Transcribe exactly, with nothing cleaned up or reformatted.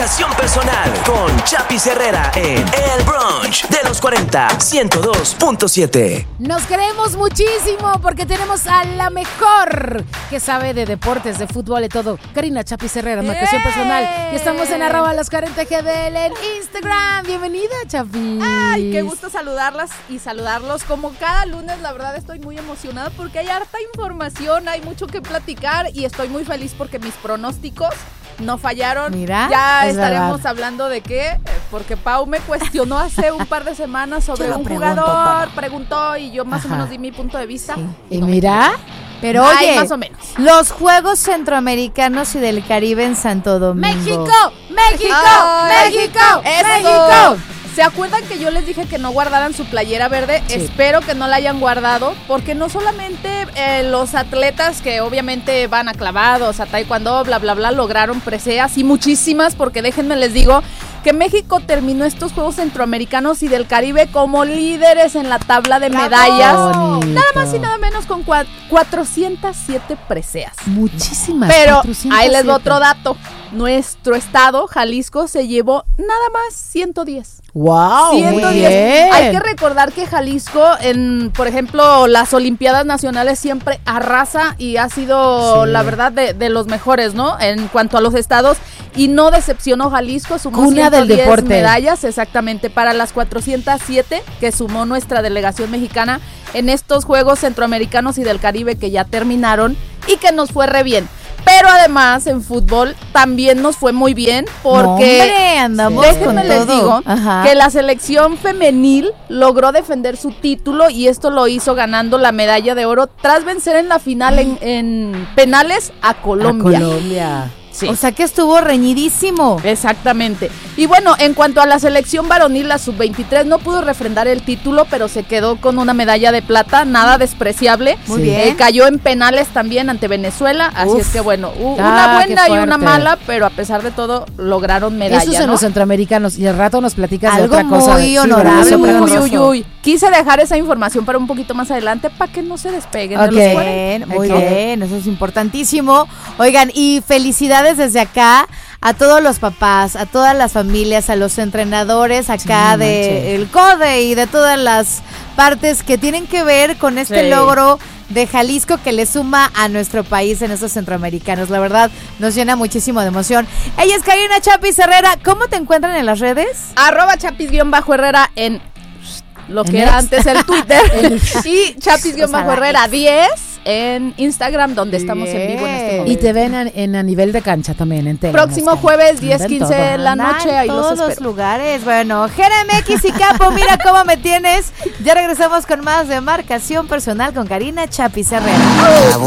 Marcación Personal con Chapis Herrera en El Brunch de los cuarenta, ciento dos punto siete. Nos queremos muchísimo porque tenemos a la mejor que sabe de deportes, de fútbol y todo. Karina Chapis Herrera, Marcación ¡Eh! Personal. Y estamos en arroba los cuarenta G D L en Instagram. Bienvenida, Chapis. Ay, qué gusto saludarlas y saludarlos. Como cada lunes, la verdad estoy muy emocionada porque hay harta información, hay mucho que platicar y estoy muy feliz porque mis pronósticos no fallaron. Mira, ya estaremos verdad. hablando de qué, porque Pau me cuestionó hace un par de semanas sobre un pregunto, jugador, pa. preguntó y yo más Ajá. o menos di mi punto de vista. Sí. Y mira, pero Ay, oye, más o menos. Los Juegos Centroamericanos y del Caribe en Santo Domingo. ¡México! ¡México! Ay, ¡México! Eso. ¡México! ¿Se acuerdan que yo les dije que no guardaran su playera verde? Sí. Espero que no la hayan guardado, porque no solamente eh, los atletas que obviamente van a clavados, a taekwondo, bla, bla, bla, lograron preseas y muchísimas, porque déjenme les digo que México terminó estos Juegos Centroamericanos y del Caribe como líderes en la tabla de medallas. Bonito. Nada más y nada menos con cuatrocientas siete preseas. Muchísimas. Pero cuatrocientos siete. Ahí les doy otro dato. Nuestro estado, Jalisco, se llevó nada más ciento diez. ¡Wow! ciento diez. Bien. Hay que recordar que Jalisco, en, por ejemplo, las Olimpiadas Nacionales siempre arrasa y ha sido, sí. la verdad, de, de los mejores, ¿no? En cuanto a los estados. Y no decepcionó Jalisco, sumó Cuna ciento diez del deporte. medallas, exactamente, para las cuatrocientas siete que sumó nuestra delegación mexicana en estos Juegos Centroamericanos y del Caribe que ya terminaron y que nos fue re bien. Pero además en fútbol también nos fue muy bien porque no, hombre, andamos déjenme con les todo. digo Ajá. que la selección femenil logró defender su título y esto lo hizo ganando la medalla de oro tras vencer en la final en, en penales a Colombia. A Colombia. Sí. O sea que estuvo reñidísimo. Exactamente. Y bueno, en cuanto a la selección varonil, la sub veintitrés no pudo refrendar el título, pero se quedó con una medalla de plata, nada despreciable. Muy sí. bien. Eh, cayó en penales también ante Venezuela, así Uf. es que bueno, uh, ah, una buena y una mala, pero a pesar de todo lograron medalla. Esos en ¿no? los centroamericanos y al rato nos platicas Algo de otra cosa. muy Sí, honorable, muy uy, honroso. uy, uy. Quise dejar esa información para un poquito más adelante para que no se despeguen Okay. de los cuarenta. Bien, muy Okay. bien, eso es importantísimo. Oigan, y felicidades desde acá a todos los papás, a todas las familias, a los entrenadores acá Sí, de el CODE y de todas las partes que tienen que ver con este Sí. logro de Jalisco que le suma a nuestro país en estos centroamericanos. La verdad, nos llena muchísimo de emoción. Ella es Karina Chapis Herrera. ¿Cómo te encuentran en las redes? Arroba Chapis-Herrera en lo que En era ex. antes el Twitter y Chapis-Herrera diez en Instagram, donde estamos en vivo en este momento. Y te ven en, en a nivel de cancha también, en tele. Próximo jueves diez quince de la Anda noche, en ahí los todos los espero. lugares. Bueno, Jera M X y Capo, mira cómo me tienes. Ya regresamos con más de Marcación Personal con Karina Chapis Herrera.